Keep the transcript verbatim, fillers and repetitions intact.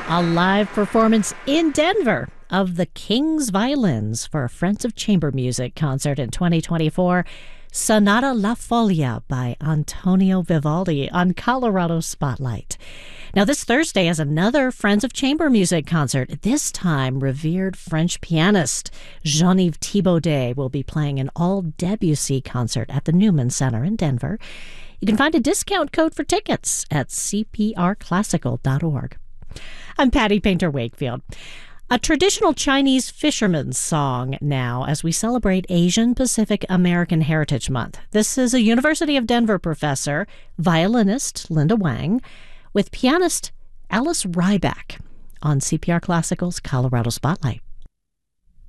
A live performance in Denver of the King's Violins for a Friends of Chamber Music concert in twenty twenty-four. Sonata La Foglia by Antonio Vivaldi on Colorado Spotlight. Now, this Thursday is another Friends of Chamber Music concert. This time, revered French pianist Jean-Yves Thibaudet will be playing an all-Debussy concert at the Newman Center in Denver. You can find a discount code for tickets at c p r classical dot org. I'm Patty Painter Wakefield. A traditional Chinese fisherman's song now as we celebrate Asian Pacific American Heritage Month. This is a University of Denver professor, violinist Linda Wang, with pianist Alice Ryback on C P R Classical's Colorado Spotlight.